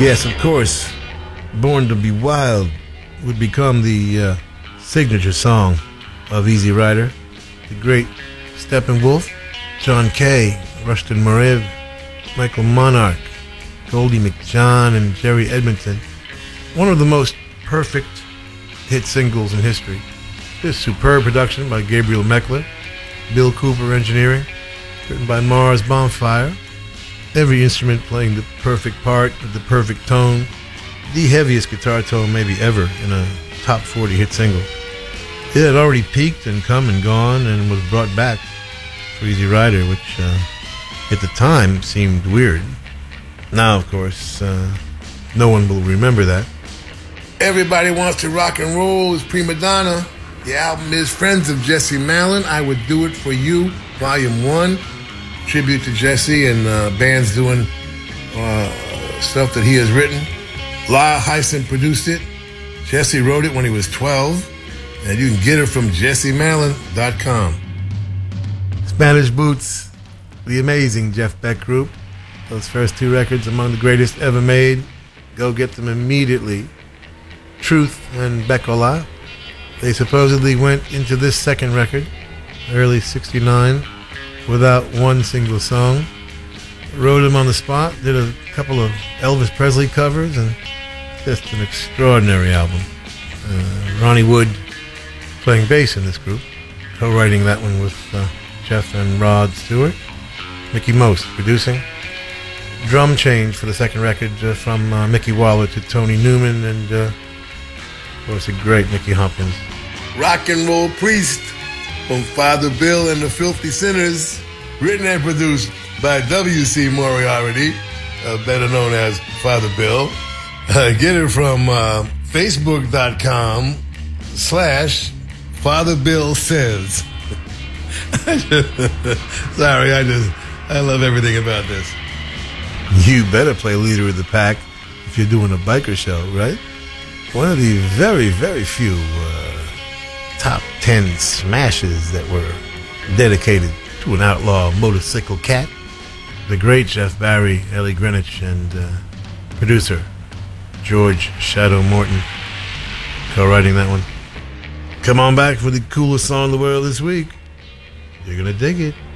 Yes, of course, Born to Be Wild would become the signature song of Easy Rider. The great Steppenwolf, John Kay, Ruston Morev, Michael Monarch, Goldie McJohn, and Jerry Edmonton. One of the most perfect hit singles in history. This superb production by Gabriel Meckler, Bill Cooper engineering, written by Mars Bonfire. Every instrument playing the perfect part with the perfect tone. The heaviest guitar tone maybe ever in a top 40 hit single. It had already peaked and come and gone and was brought back for Easy Rider, which at the time seemed weird. Now, of course, no one will remember that. Everybody Wants to Rock and Roll is Prima Donna. The album is Friends of Jesse Malin, I Would Do It For You, Volume 1. Tribute to Jesse and bands doing stuff that he has written. Lyle Hyson produced it. Jesse wrote it when he was 12. And you can get it from jessemalin.com. Spanish Boots, the amazing Jeff Beck Group. Those first two records among the greatest ever made. Go get them immediately. Truth and Beckola. They supposedly went into this second record, early 69, without one single song. Wrote them on the spot, did a couple of Elvis Presley covers, and just an extraordinary album. Ronnie Wood playing bass in this group, co-writing that one with Jeff and Rod Stewart. Mickey Most producing. Drum change for the second record from Mickey Waller to Tony Newman, and of course a great Nicky Hopkins. Rock and Roll Priest from Father Bill and the Filthy Sinners, written and produced by W.C. Moriarty, better known as Father Bill. Get it from Facebook.com/Father Bill Says. Sorry, I love everything about this. You better play Leader of the Pack if you're doing a biker show, right? One of the very, very few top 10 smashes that were dedicated to an outlaw motorcycle cat. The great Jeff Barry, Ellie Greenwich, and producer George Shadow Morton co-writing that one. Come on back for the coolest song in the world this week. You're gonna dig it.